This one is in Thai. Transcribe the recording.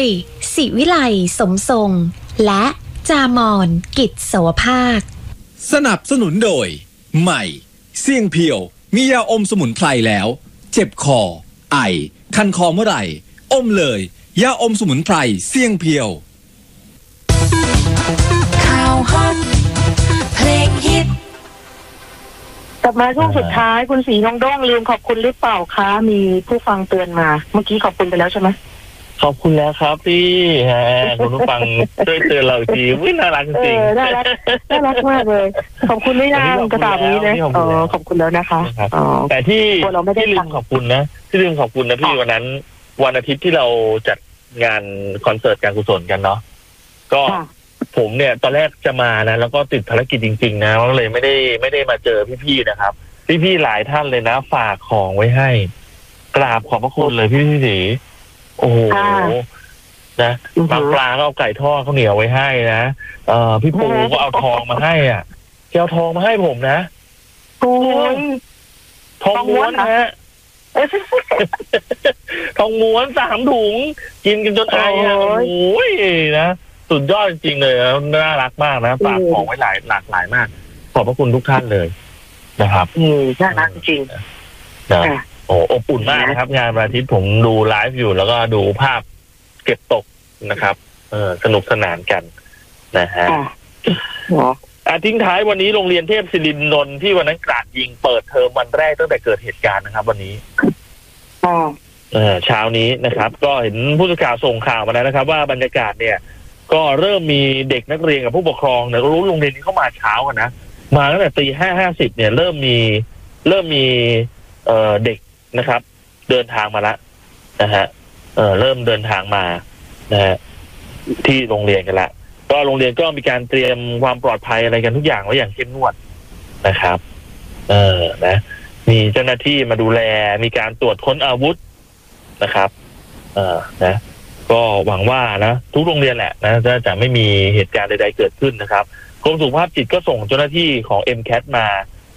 ศิวิไลสมทรงและจามอนกิจโสภาคสนับสนุนโดยใหม่เสี่ยงเพียวมียาอมสมุนไพรแล้วเจ็บคอไอคันคอเมื่อไหร่อมเลยยาอมสมุนไพรเสี่ยงเพียวข่าวฮอตเพลงฮิตกลับมาช่วงสุดท้ายคุณศรีน้องด้งลืมขอบคุณหรือเปล่าคะมีผู้ฟังเตือนมาเมื่อกี้ขอบคุณไปแล้วใช่ไหมขอบคุณแล้วครับพี่คุณผู้ฟังช่วยเตือนเราอีกทีวิ่งน่ารักจริงน่ารักมากเลยขอบคุณไม่ยังกระดาษนี้นะขอบคุณแล้วนะคะแต่ที่ลืมขอบคุณนะที่ลืมขอบคุณนะพี่วันนั้นวันอาทิตย์ที่เราจัดงานคอนเสิร์ตการกุศลกันเนาะก็ผมเนี่ยตอนแรกจะมานะแล้วก็ติดภารกิจจริงๆนะก็เลยไม่ได้มาเจอพี่ๆนะครับพี่ๆหลายท่านเลยนะฝากของไว้ให้กราบขอบพระคุณเลยพี่ศรีโอ้โหนะบางปลาก็เอาไก่ทอดข้าวเหนียวไว้ให้นะพี่ปูก็เอาทองมาให้อ่ะเอาทองมาให้ผมนะโอ้ยทองม้วนนะฮะทองม้วน3 ถุงกินกันจนไออ่ะโอ้ยนะสุดยอดจริงๆเลยน่ารักมากนะฝากของไว้หลากหลายมากขอบพระคุณทุกท่านเลยนะครับน่ารักจริงนะโอ้อบอุ่นมากนะครับงานวันอาทิตย์ผมดูไลฟ์อยู่แล้วก็ดูภาพเก็บตกนะครับสนุกสนานกันนะฮะทิ้งท้ายวันนี้โรงเรียนเทพศิรินทร์ที่วันนั้นกราดยิงเปิดเทอมวันแรกตั้งแต่เกิดเหตุการณ์นะครับวันนี้เช้านี้นะครับก็เห็นผู้สื่อข่าวส่งข่าวมาแล้วนะครับว่าบรรยากาศเนี่ยก็เริ่มมีเด็กนักเรียนกับผู้ปกครองเนี่ยรู้โรงเรียนนี้เข้ามาเช้ากันนะมาตั้งแต่ 5:50 เนี่ยเริ่มมีเด็กนะครับเดินทางมาแล้วนะฮะเริ่มเดินทางมานะฮะที่โรงเรียนกันละก็โรงเรียนก็มีการเตรียมความปลอดภัยอะไรกันทุกอย่างไว้อย่างเข้มงวดนะครับนะมีเจ้าหน้าที่มาดูแลมีการตรวจค้นอาวุธนะครับนะก็หวังว่านะทุกโรงเรียนแหละนะจะไม่มีเหตุการณ์ใดๆเกิดขึ้นนะครับกรมสุขภาพจิตก็ส่งเจ้าหน้าที่ของ MCAT มา